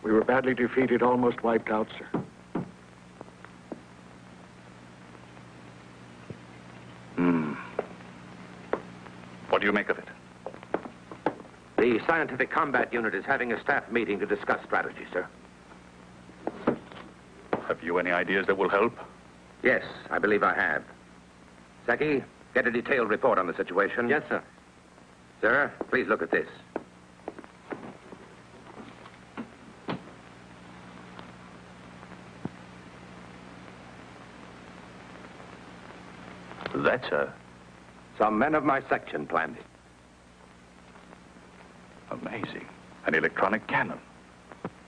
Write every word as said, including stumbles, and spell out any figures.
We were badly defeated, almost wiped out, sir. Hmm. What do you make of it? The Scientific Combat Unit is having a staff meeting to discuss strategy, sir. Have you any ideas that will help? Yes, I believe I have. Seki, get a detailed report on the situation. Yes, sir. Sir, please look at this. That's a... Some men of my section planned it. Amazing. An electronic cannon.